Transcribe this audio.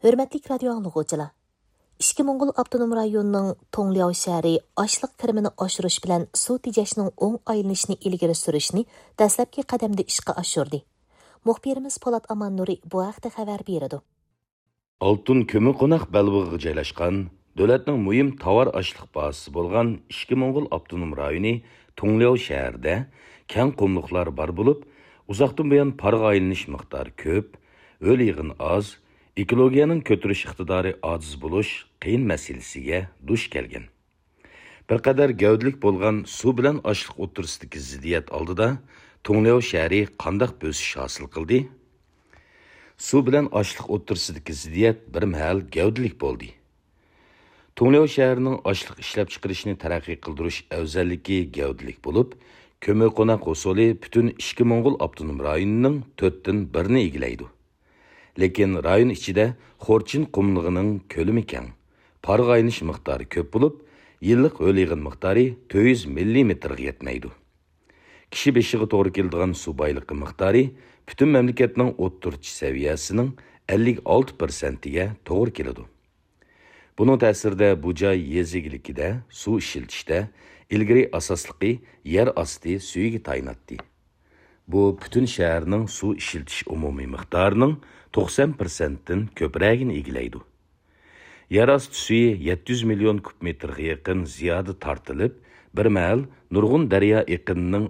Hörmətlik radio anlıqçılar. İşki Moңғол Abdunum rayonunun Tongliao şəhəri açlıq kirimini aşırış bilan su tejashning o'ng aylanishini ilgari surishni dastlabki qadamda ishga oshirdi. Muxbirimiz Polat Amannuri bu haqda xabar beradi. Altın kömür qo'naq Balbog'iga joylashgan davlatning muhim tovar ashliq bazasi bo'lgan Ishki Moңғol Abdunum rayoni Tongliao shahrida keng qumliqlar bor bo'lib, uzoqdan buyon parga aylanish miqdori ko'p, o'l yig'in oz, ekologiyaning ko'tarish iqtidori ojiz bo'lish qiyin masalasiga duch kelgan. Bir qadar gavdlik bo'lgan suv bilan ashliq o'tirsidagi ziddiyat oldida Tongliao shahri qandaq bo'sish hosil qildi? Suv bilan ashliq o'tirsidagi ziddiyat bir mahal gavdlik bo'ldi. Tongliao shahrining ashliq ishlab chiqarishni taraqqiy qildirish afzalligi gavdlik bo'lib, ko'mir qo'naq usuli butun Ishki Moңғol Abdunum rayonining 4dan 1ni egallaydi. Lekin rayon ichida Xorchin qumlig'ining ko'lami keng, parga aylanish miqdori ko'p bo'lib, yillik o'l yig'in miqdori 400 millimetrga yetmaydi. Kishi beshiga to'g'ri keladigan suv boyligi miqdori butun mamlakatning o'ttirchi saviyasining 56%ga to'g'ri keladi. Buning ta'sirida bu joy yezigilikida suv ishlatishda ilgari asosligi yer osti suviga tayinatdi. Bu butun shaharning suv ishiltish umumiy miqdorining 90%dan ko'pragini egallaydi. Yer osti suvi 700 million kub metrga yaqin ziyoda tortilib, bir mahal nurg'un daryo eqinining